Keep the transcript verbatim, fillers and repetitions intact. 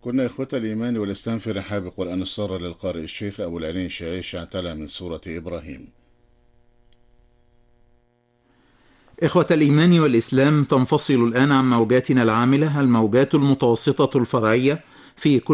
كنا إخوة الإيمان والإسلام في رحاب قرآن السارة للقارئ الشيخ أبو العلين شعيش شعتلة من سورة إبراهيم. إخوة الإيمان والإسلام، تنفصل الآن عن موجاتنا العاملة الموجات المتوسطة الفرعية في كل